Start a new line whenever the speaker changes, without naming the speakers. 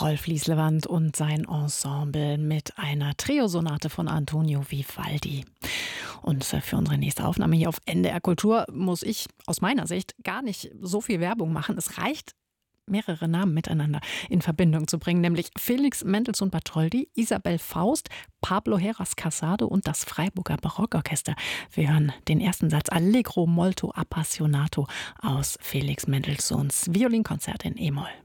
Rolf Lislewand und sein Ensemble mit einer Triosonate von Antonio Vivaldi. Und für unsere nächste Aufnahme hier auf NDR Kultur muss ich aus meiner Sicht gar nicht so viel Werbung machen. Es reicht, mehrere Namen miteinander in Verbindung zu bringen, nämlich Felix Mendelssohn Bartholdy, Isabel Faust, Pablo Heras Casado und das Freiburger Barockorchester. Wir hören den ersten Satz Allegro molto appassionato aus Felix Mendelssohns Violinkonzert in E-Moll.